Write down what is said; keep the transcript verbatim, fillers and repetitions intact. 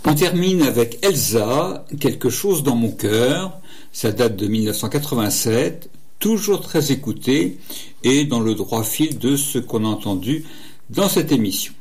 On termine avec Elsa, Quelque chose dans mon cœur. Ça date de mille neuf cent quatre-vingt-sept, toujours très écouté et dans le droit fil de ce qu'on a entendu dans cette émission.